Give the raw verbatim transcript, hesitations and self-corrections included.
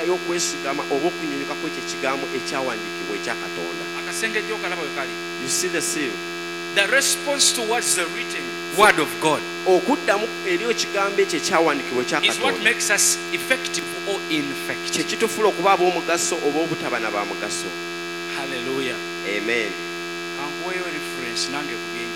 y'okwesigama oba okunyunyuka kw'ekyo ekigambo ekyawandiikibwa ekya Katonda. Akasengejjo okalaba we kali. You see the seal? The response towards the written word of God okuddamu eri ekigambo ekyo ekyawandiikibwa ekya is what Katonda makes us effective or ineffective. kye kitufuula okuba ab'omugaso oba obutaba na ba mugaso. Hallelujah. Amen. Kankuweeyo reference nange kubyenga